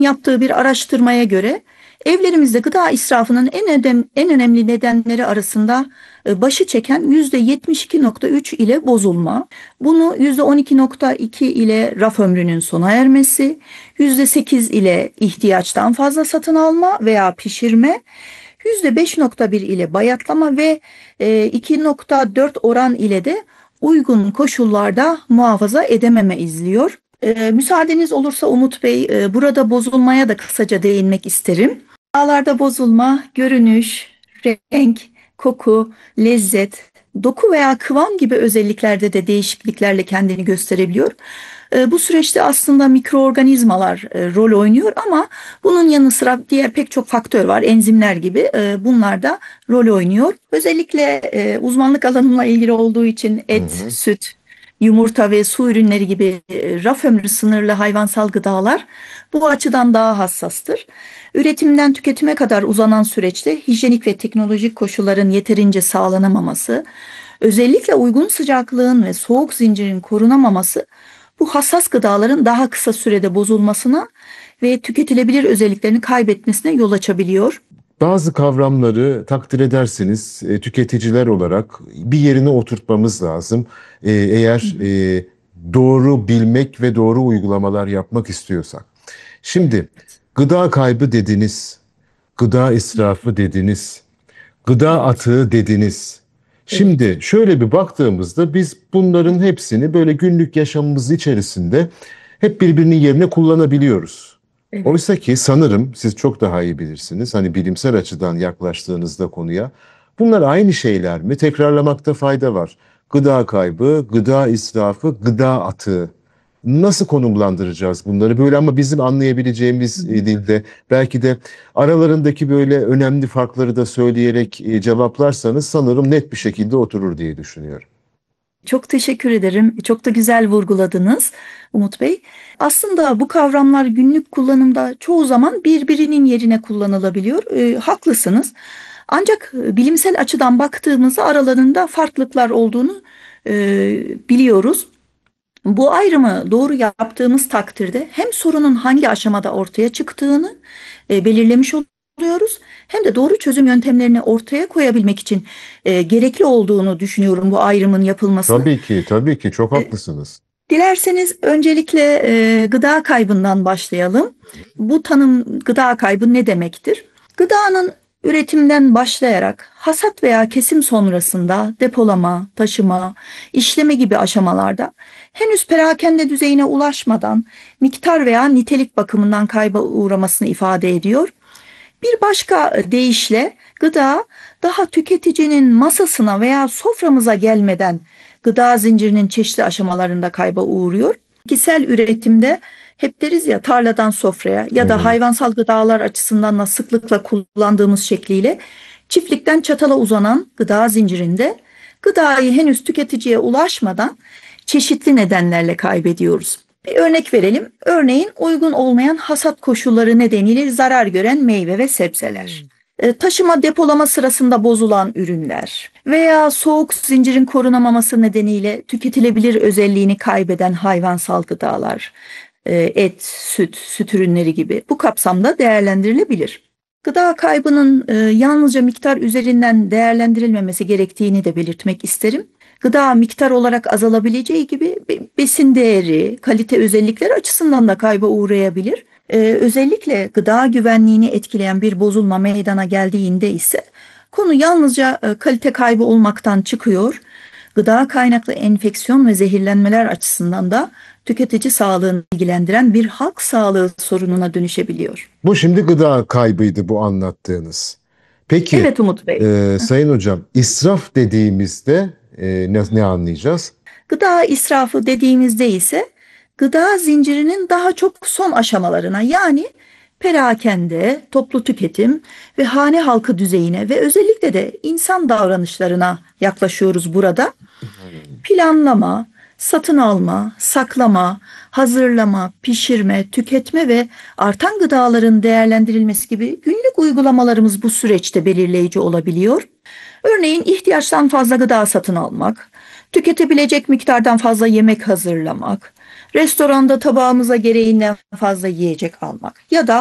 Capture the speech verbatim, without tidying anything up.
yaptığı bir araştırmaya göre evlerimizde gıda israfının en önem, en önemli nedenleri arasında e, başı çeken yüzde yetmiş iki nokta üç ile bozulma, bunu yüzde on iki nokta iki ile raf ömrünün sona ermesi, yüzde sekiz ile ihtiyaçtan fazla satın alma veya pişirme, yüzde beş nokta bir ile bayatlama ve e, iki nokta dört oran ile de uygun koşullarda muhafaza edememe izliyor. E, müsaadeniz olursa Umut Bey, e, burada bozulmaya da kısaca değinmek isterim. Gıdalarda bozulma, görünüş, renk, koku, lezzet, doku veya kıvam gibi özelliklerde de değişikliklerle kendini gösterebiliyor. E, bu süreçte aslında mikroorganizmalar e, rol oynuyor ama bunun yanı sıra diğer pek çok faktör var. Enzimler gibi e, bunlar da rol oynuyor. Özellikle e, uzmanlık alanımla ilgili olduğu için Hı et, hı. süt, yumurta ve su ürünleri gibi e, raf ömrü sınırlı hayvansal gıdalar bu açıdan daha hassastır. Üretimden tüketime kadar uzanan süreçte hijyenik ve teknolojik koşulların yeterince sağlanamaması, özellikle uygun sıcaklığın ve soğuk zincirin korunamaması bu hassas gıdaların daha kısa sürede bozulmasına ve tüketilebilir özelliklerini kaybetmesine yol açabiliyor. Bazı kavramları takdir ederseniz e, tüketiciler olarak bir yerine oturtmamız lazım. E, eğer e, doğru bilmek ve doğru uygulamalar yapmak istiyorsak. Şimdi gıda kaybı dediniz, gıda israfı dediniz, gıda Evet, atığı dediniz. evet, Şimdi şöyle bir baktığımızda biz bunların hepsini böyle günlük yaşamımız içerisinde hep birbirinin yerine kullanabiliyoruz. evet. Oysa ki sanırım siz çok daha iyi bilirsiniz. Hani bilimsel açıdan yaklaştığınızda konuya bunlar aynı şeyler mi? Tekrarlamakta fayda var. Gıda kaybı, gıda israfı, gıda atığı. Nasıl konumlandıracağız bunları? Böyle ama bizim anlayabileceğimiz e, dilde belki de aralarındaki böyle önemli farkları da söyleyerek e, cevaplarsanız sanırım net bir şekilde oturur diye düşünüyorum. Çok teşekkür ederim. Çok da güzel vurguladınız Umut Bey. Aslında bu kavramlar günlük kullanımda çoğu zaman birbirinin yerine kullanılabiliyor. E, haklısınız. Ancak e, bilimsel açıdan baktığımızda aralarında farklılıklar olduğunu e, biliyoruz. Bu ayrımı doğru yaptığımız takdirde hem sorunun hangi aşamada ortaya çıktığını e, belirlemiş oluyoruz, hem de doğru çözüm yöntemlerini ortaya koyabilmek için e, gerekli olduğunu düşünüyorum bu ayrımın yapılmasını. Tabii ki, tabii ki çok E, haklısınız. Dilerseniz öncelikle e, gıda kaybından başlayalım. Bu tanım, gıda kaybı ne demektir? Gıdanın üretimden başlayarak hasat veya kesim sonrasında depolama, taşıma, işleme gibi aşamalarda henüz perakende düzeyine ulaşmadan miktar veya nitelik bakımından kayba uğramasını ifade ediyor. Bir başka deyişle gıda daha tüketicinin masasına veya soframıza gelmeden gıda zincirinin çeşitli aşamalarında kayba uğruyor. Kişisel üretimde hep deriz ya, tarladan sofraya ya da Evet. hayvansal gıdalar açısından da sıklıkla kullandığımız şekliyle çiftlikten çatala uzanan gıda zincirinde gıdayı henüz tüketiciye ulaşmadan çeşitli nedenlerle kaybediyoruz. Bir örnek verelim. Örneğin uygun olmayan hasat koşulları nedeniyle zarar gören meyve ve sebzeler. E, Taşıma depolama sırasında bozulan ürünler veya soğuk zincirin korunamaması nedeniyle tüketilebilir özelliğini kaybeden hayvansal gıdalar, e, et, süt, süt ürünleri gibi bu kapsamda değerlendirilebilir. Gıda kaybının e, yalnızca miktar üzerinden değerlendirilmemesi gerektiğini de belirtmek isterim. Gıda miktar olarak azalabileceği gibi besin değeri, kalite özellikleri açısından da kayba uğrayabilir. Ee, özellikle gıda güvenliğini etkileyen bir bozulma meydana geldiğinde ise konu yalnızca e, kalite kaybı olmaktan çıkıyor. Gıda kaynaklı enfeksiyon ve zehirlenmeler açısından da tüketici sağlığını ilgilendiren bir halk sağlığı sorununa dönüşebiliyor. Bu şimdi gıda kaybıydı bu anlattığınız. Peki Evet Umut Bey. e, Sayın Hocam israf dediğimizde e, ne, ne anlayacağız? Gıda israfı dediğimizde ise gıda zincirinin daha çok son aşamalarına, yani perakende, toplu tüketim ve hane halkı düzeyine ve özellikle de insan davranışlarına yaklaşıyoruz burada. Planlama, satın alma, saklama, hazırlama, pişirme, tüketme ve artan gıdaların değerlendirilmesi gibi günlük uygulamalarımız bu süreçte belirleyici olabiliyor. Örneğin ihtiyaçtan fazla gıda satın almak, tüketebilecek miktardan fazla yemek hazırlamak, restoranda tabağımıza gereğinden fazla yiyecek almak ya da